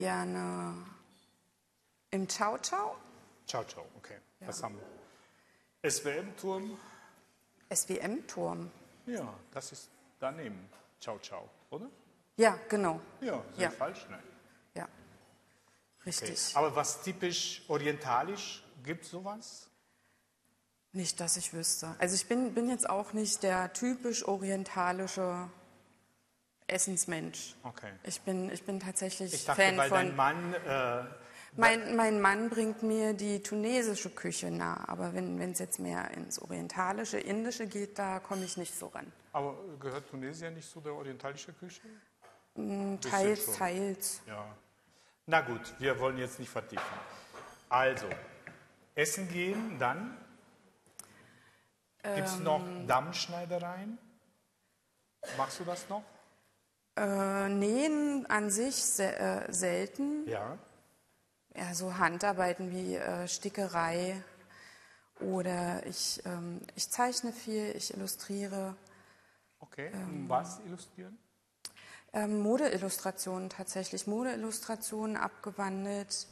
Gerne im Ciao Ciao. Ciao, ciao, okay. Ja. Was haben wir? SWM-Turm? SWM-Turm. Ja, das ist daneben. Ciao, ciao, oder? Ja, genau. Ja, sehr falsch, nein. Ja, richtig. Okay. Aber was typisch orientalisch, gibt es sowas? Nicht, dass ich wüsste. Also ich bin jetzt auch nicht der typisch orientalische Essensmensch. Okay. Ich bin tatsächlich Ich dachte, Fan weil von... dein Mann... Mein Mann bringt mir die tunesische Küche nah, aber wenn es jetzt mehr ins orientalische, indische geht, da komme ich nicht so ran. Aber gehört Tunesien nicht zu der orientalischen Küche? Teils, teils. Ja. Na gut, wir wollen jetzt nicht vertiefen. Also, essen gehen, dann? Gibt es noch Dammschneidereien? Machst du das noch? Nähen an sich selten. Ja. Ja, so Handarbeiten wie Stickerei oder ich zeichne viel, ich illustriere. Okay, was illustrieren? Modeillustrationen tatsächlich, Modeillustrationen abgewandelt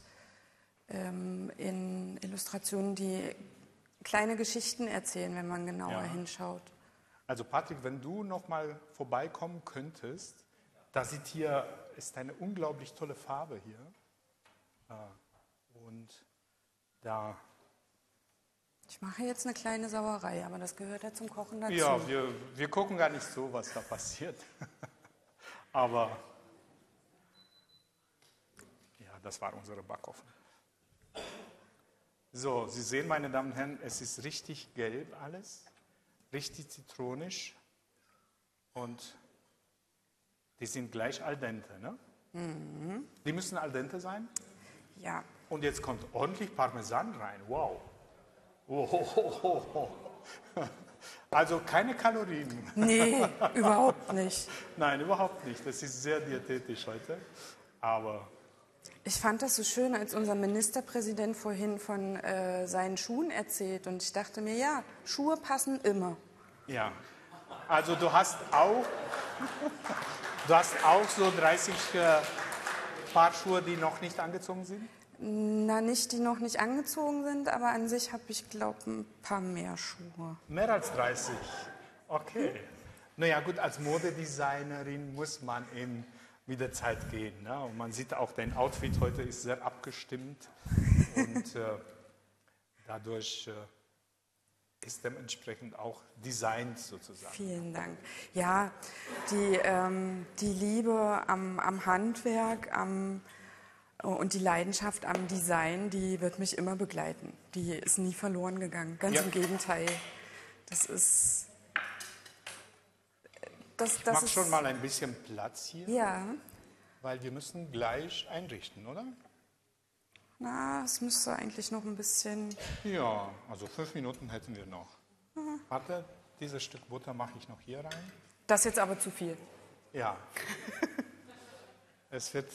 in Illustrationen, die kleine Geschichten erzählen, wenn man genauer hinschaut. Also Patrick, wenn du noch mal vorbeikommen könntest, ist eine unglaublich tolle Farbe hier. Und da... Ich mache jetzt eine kleine Sauerei, aber das gehört ja zum Kochen dazu. Ja, wir gucken gar nicht so, was da passiert. Aber ja, das war unser Backofen. So, Sie sehen, meine Damen und Herren, es ist richtig gelb alles, richtig zitronisch und die sind gleich al dente, ne? Mhm. Die müssen al dente sein? Ja. Und jetzt kommt ordentlich Parmesan rein, wow. Oh. Also keine Kalorien. Nee, überhaupt nicht. Nein, überhaupt nicht. Das ist sehr diätetisch heute. Aber ich fand das so schön, als unser Ministerpräsident vorhin von seinen Schuhen erzählt. Und ich dachte mir, ja, Schuhe passen immer. Ja, also du hast auch so 30 Paar Schuhe, die noch nicht angezogen sind? Na, nicht, die noch nicht angezogen sind, aber an sich habe ich, glaube ich, ein paar mehr Schuhe. Mehr als 30? Okay. Naja gut, als Modedesignerin muss man eben mit der Zeit gehen. Ne? Und man sieht auch, dein Outfit heute ist sehr abgestimmt. Und dadurch ist dementsprechend auch designt sozusagen. Vielen Dank. Ja, die Liebe am Handwerk, und die Leidenschaft am Design, die wird mich immer begleiten. Die ist nie verloren gegangen. Ganz im Gegenteil. Das ist... Mach schon mal ein bisschen Platz hier. Ja. Weil wir müssen gleich einrichten, oder? Na, es müsste eigentlich noch ein bisschen... Ja, also 5 Minuten hätten wir noch. Warte, dieses Stück Butter mache ich noch hier rein. Das ist jetzt aber zu viel. Ja. Es wird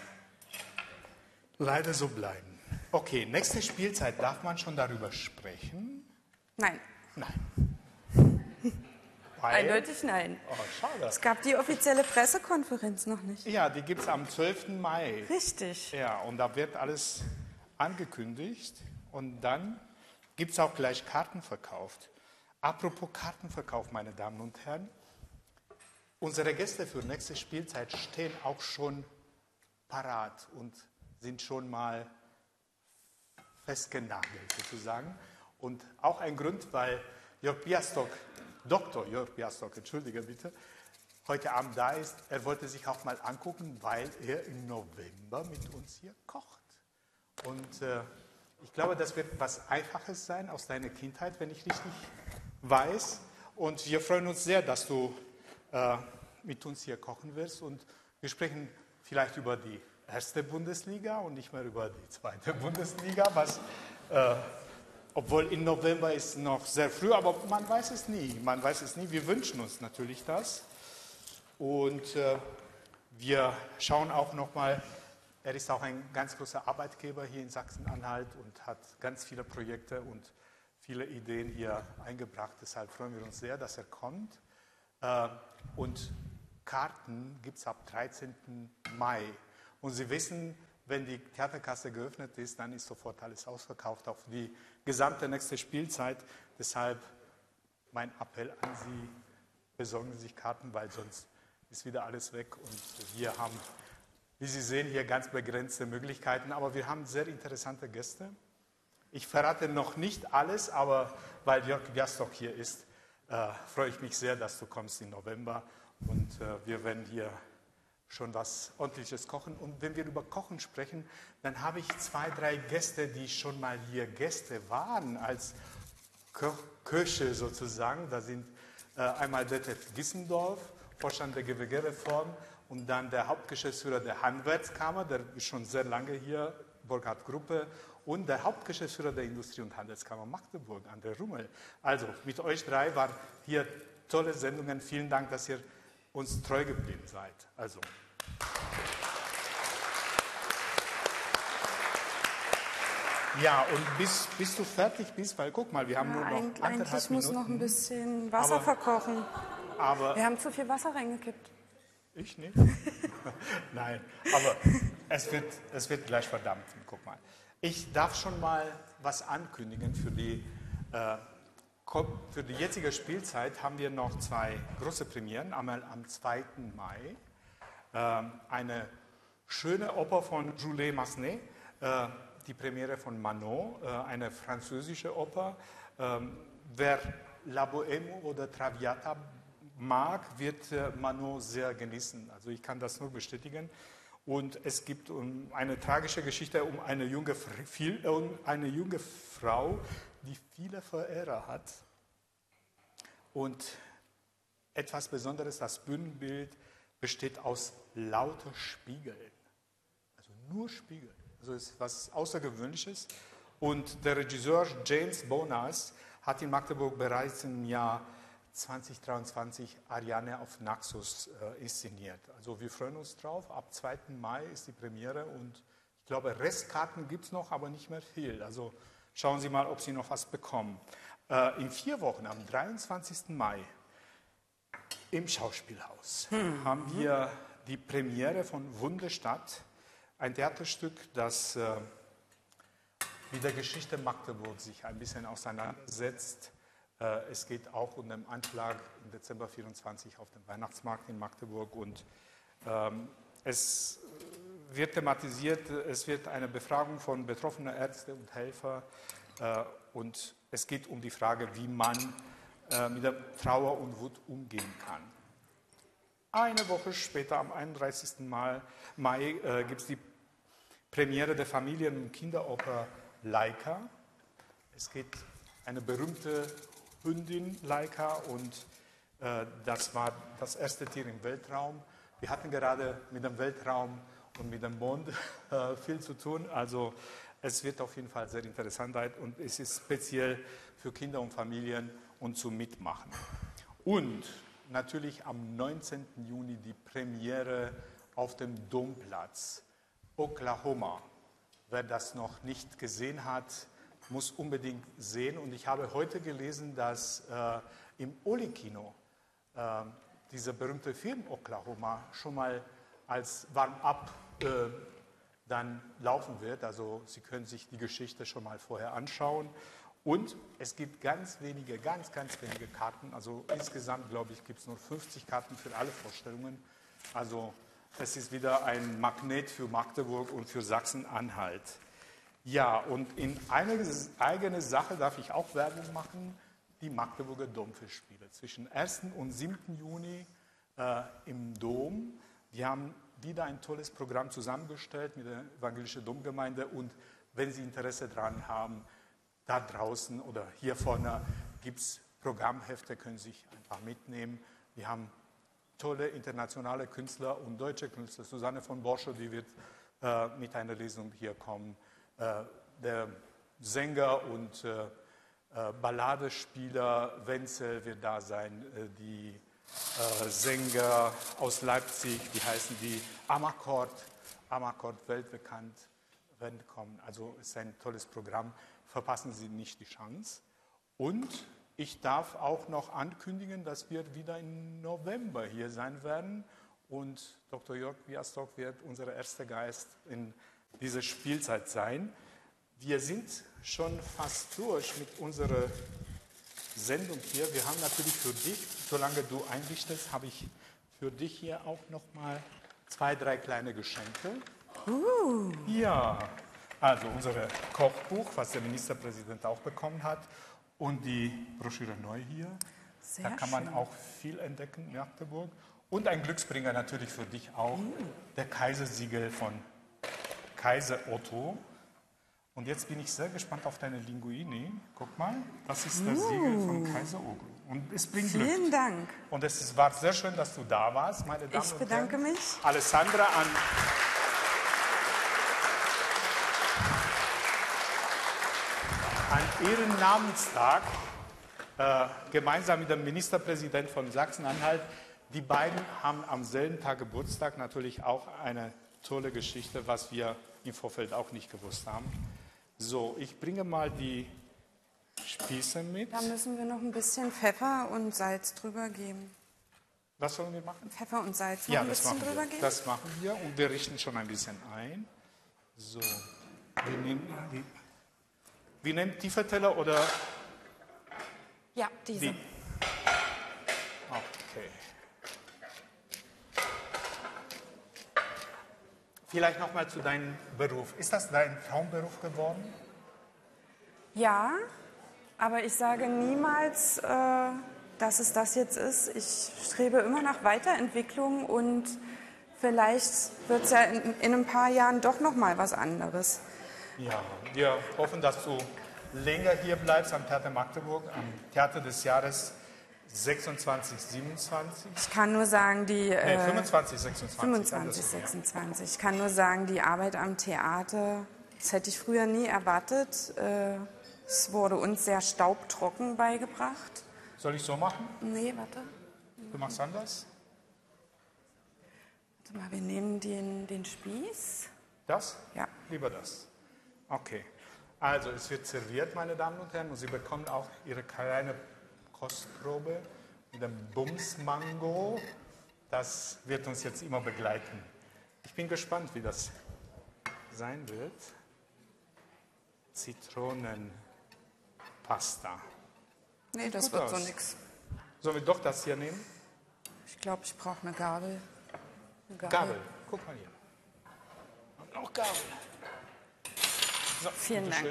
leider so bleiben. Okay, nächste Spielzeit. Darf man schon darüber sprechen? Nein. Nein. Eindeutig nein. Oh, schade. Es gab die offizielle Pressekonferenz noch nicht. Ja, die gibt es am 12. Mai. Richtig. Ja, und da wird alles angekündigt. Und dann gibt es auch gleich Karten verkauft. Apropos Kartenverkauf, meine Damen und Herren. Unsere Gäste für nächste Spielzeit stehen auch schon parat und sind schon mal festgenagelt sozusagen. Und auch ein Grund, weil Jörg Piastok, Dr. Jörg Piastok, entschuldige bitte, heute Abend da ist. Er wollte sich auch mal angucken, weil er im November mit uns hier kocht. Und ich glaube, das wird was Einfaches sein aus deiner Kindheit, wenn ich richtig weiß. Und wir freuen uns sehr, dass du mit uns hier kochen wirst. Und wir sprechen vielleicht über die erste Bundesliga und nicht mehr über die zweite Bundesliga, was, obwohl im November ist noch sehr früh, aber man weiß es nie. Man weiß es nie. Wir wünschen uns natürlich das. Und wir schauen auch nochmal, er ist auch ein ganz großer Arbeitgeber hier in Sachsen-Anhalt und hat ganz viele Projekte und viele Ideen hier eingebracht. Deshalb freuen wir uns sehr, dass er kommt. Und Karten gibt es ab 13. Mai. Und Sie wissen, wenn die Theaterkasse geöffnet ist, dann ist sofort alles ausverkauft, auch für die gesamte nächste Spielzeit. Deshalb mein Appell an Sie, besorgen Sie sich Karten, weil sonst ist wieder alles weg. Und wir haben, wie Sie sehen, hier ganz begrenzte Möglichkeiten. Aber wir haben sehr interessante Gäste. Ich verrate noch nicht alles, aber weil Jörg Biastok hier ist, freue ich mich sehr, dass du kommst im November. Und wir werden hier schon was Ordentliches kochen. Und wenn wir über Kochen sprechen, dann habe ich 2, 3 Gäste, die schon mal hier Gäste waren, als Köche sozusagen. Da sind einmal Detlef Gissendorf, Vorstand der GWG-Reform, und dann der Hauptgeschäftsführer der Handwerkskammer, der ist schon sehr lange hier, Burkhard Gruppe, und der Hauptgeschäftsführer der Industrie- und Handelskammer Magdeburg, André Rummel. Also mit euch 3 waren hier tolle Sendungen. Vielen Dank, dass ihr uns treu geblieben seid. Also. Ja, und bis du fertig bist, weil guck mal, wir haben nur noch anderthalb Minuten. Eigentlich muss noch ein bisschen Wasser verkochen. Aber wir haben zu viel Wasser reingekippt. Ich nicht? Nein, aber es wird gleich verdampfen. Guck mal. Ich darf schon mal was ankündigen für die jetzige Spielzeit. Haben wir noch 2 große Premieren. Einmal am 2. Mai eine schöne Oper von Jules Massenet, die Premiere von Manon, eine französische Oper. Wer La Bohème oder Traviata mag, wird Manon sehr genießen. Also ich kann das nur bestätigen. Und es gibt eine tragische Geschichte um eine junge Frau, die viele Verehrer hat. Und etwas Besonderes, das Bühnenbild besteht aus lauter Spiegeln. Also nur Spiegel. Also es ist was Außergewöhnliches. Und der Regisseur James Bonas hat in Magdeburg bereits im Jahr 2023 Ariane auf Naxos inszeniert. Also wir freuen uns drauf. Ab 2. Mai ist die Premiere und ich glaube, Restkarten gibt es noch, aber nicht mehr viel. Also schauen Sie mal, ob Sie noch was bekommen. In 4 Wochen, am 23. Mai, im Schauspielhaus, haben wir die Premiere von Wunderstadt, ein Theaterstück, das mit der Geschichte Magdeburg sich ein bisschen auseinandersetzt. Es geht auch um den Anschlag im Dezember 24 auf dem Weihnachtsmarkt in Magdeburg und es wird thematisiert, es wird eine Befragung von betroffenen Ärzten und Helfern und es geht um die Frage, wie man mit der Trauer und Wut umgehen kann. Eine Woche später, am 31. Mai, gibt es die Premiere der Familien- und Kinderoper Laika. Es geht eine berühmte Hündin Laika und das war das erste Tier im Weltraum. Wir hatten gerade mit dem Weltraum und mit dem Mond viel zu tun. Also es wird auf jeden Fall sehr interessant sein und es ist speziell für Kinder und Familien und zum Mitmachen. Und natürlich am 19. Juni die Premiere auf dem Domplatz, Oklahoma. Wer das noch nicht gesehen hat, muss unbedingt sehen. Und ich habe heute gelesen, dass im Oli-Kino dieser berühmte Film Oklahoma schon mal als Warm-up dann laufen wird. Also Sie können sich die Geschichte schon mal vorher anschauen. Und es gibt ganz wenige Karten. Also insgesamt, glaube ich, gibt es nur 50 Karten für alle Vorstellungen. Also es ist wieder ein Magnet für Magdeburg und für Sachsen-Anhalt. Ja, und in eine eigene Sache darf ich auch Werbung machen, die Magdeburger Domfestspiele. Zwischen 1. und 7. Juni im Dom. Wir haben wieder ein tolles Programm zusammengestellt mit der Evangelischen Domgemeinde und wenn Sie Interesse daran haben, da draußen oder hier vorne gibt es Programmhefte, können Sie sich einfach mitnehmen. Wir haben tolle internationale Künstler und deutsche Künstler. Susanne von Borschow, die wird mit einer Lesung hier kommen. Der Sänger und Balladespieler Wenzel wird da sein. Die Sänger aus Leipzig, die heißen die Amakord weltbekannt, werden kommen. Also es ist ein tolles Programm. Verpassen Sie nicht die Chance. Und ich darf auch noch ankündigen, dass wir wieder im November hier sein werden. Und Dr. Jörg Wiastok wird unser erster Gast in dieser Spielzeit sein. Wir sind schon fast durch mit unserer Sendung hier. Wir haben natürlich für dich, solange du einrichtest, habe ich für dich hier auch nochmal 2, 3 kleine Geschenke. Ja, also unser Kochbuch, was der Ministerpräsident auch bekommen hat, und die Broschüre neu hier. Sehr da kann man schön. auch viel entdecken in Magdeburg. Und ein Glücksbringer natürlich für dich auch, der Kaisersiegel von Kaiser Otto. Und jetzt bin ich sehr gespannt auf deine Linguini. Guck mal, das ist das Siegel von Kaiser Otto. Und es bringt Glück. Vielen Dank. Und war sehr schön, dass du da warst, meine Damen Ich und bedanke Herren. mich. Alessandra, an ihren Namenstag, gemeinsam mit dem Ministerpräsidenten von Sachsen-Anhalt. Die beiden haben am selben Tag Geburtstag, natürlich auch eine tolle Geschichte, was wir im Vorfeld auch nicht gewusst haben. So, ich bringe mal die Spieße mit. Da müssen wir noch ein bisschen Pfeffer und Salz drüber geben. Was sollen wir machen? Pfeffer und Salz noch Ja, ein das bisschen machen drüber wir. geben? Das machen wir und wir richten schon ein bisschen ein. So, wir nehmen Tieferteller oder Ja, diese. die? Okay. Vielleicht noch mal zu deinem Beruf. Ist das dein Traumberuf geworden? Ja, aber ich sage niemals, dass es das jetzt ist. Ich strebe immer nach Weiterentwicklung und vielleicht wird es ja in ein paar Jahren doch noch mal was anderes. Ja, wir hoffen, dass du länger hier bleibst am Theater Magdeburg, am Theater des Jahres 26, 27. Ich kann nur sagen, 25, 26. 25, 26. Ich kann nur sagen, die Arbeit am Theater, das hätte ich früher nie erwartet. Es wurde uns sehr staubtrocken beigebracht. Soll ich so machen? Nee, warte. Du machst anders? Warte mal, wir nehmen den Spieß. Das? Ja. Lieber das. Okay. Also, es wird serviert, meine Damen und Herren, und Sie bekommen auch Ihre kleine Kostprobe mit dem Bums-Mango. Das wird uns jetzt immer begleiten. Ich bin gespannt, wie das sein wird. Zitronenpasta. Nee, das gut wird so aus. nix. Sollen wir doch das hier nehmen? Ich glaube, ich brauche eine Gabel. Gabel. Guck mal hier. Und auch Gabel. So, Vielen bitteschön. Dank.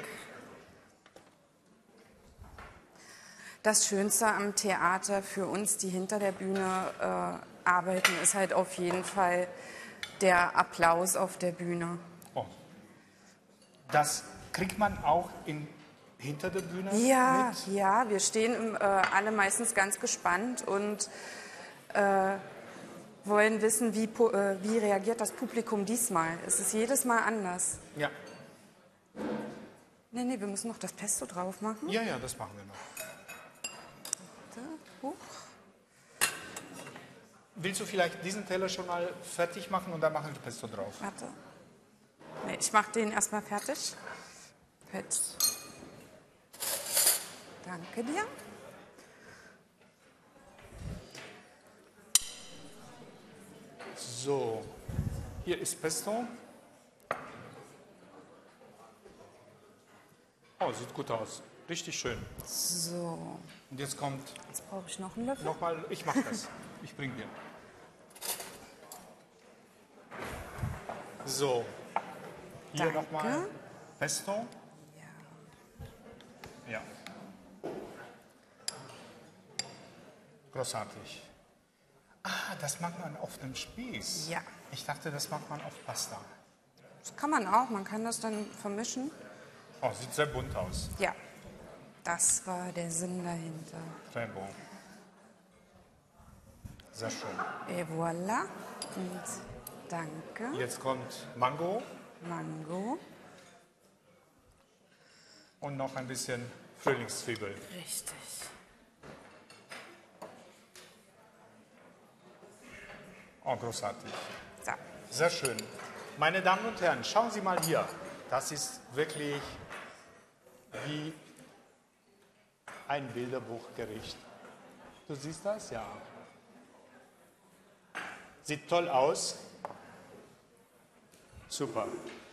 Das Schönste am Theater für uns, die hinter der Bühne arbeiten, ist halt auf jeden Fall der Applaus auf der Bühne. Oh. Das kriegt man auch hinter der Bühne Ja, mit? ja, wir stehen alle meistens ganz gespannt und wollen wissen, wie reagiert das Publikum diesmal. Es ist jedes Mal anders. Ja. Nee, wir müssen noch das Pesto drauf machen. Ja, ja, das machen wir noch. Huch. Willst du vielleicht diesen Teller schon mal fertig machen und dann machen wir Pesto drauf? Warte. Nee, ich mache den erstmal fertig. Gut. Danke dir. So, hier ist Pesto. Oh, sieht gut aus. Richtig schön. So, Und jetzt kommt jetzt brauche ich noch einen Löffel. nochmal, ich mache das. Ich bringe dir. So, hier Danke. nochmal Pesto. Ja. Großartig. Ah, das macht man auf dem Spieß. Ja. Ich dachte, das macht man auf Pasta. Das kann man auch, man kann das dann vermischen. Oh, sieht sehr bunt aus. Ja, das war der Sinn dahinter. Très bon. Sehr schön. Et voilà. Und danke. Jetzt kommt Mango Mango. und noch ein bisschen Frühlingszwiebel. Richtig. Oh, großartig. So. Sehr schön. Meine Damen und Herren, schauen Sie mal hier. Das ist wirklich wie ein Bilderbuchgericht. Du siehst das? Ja. Sieht toll aus. Super.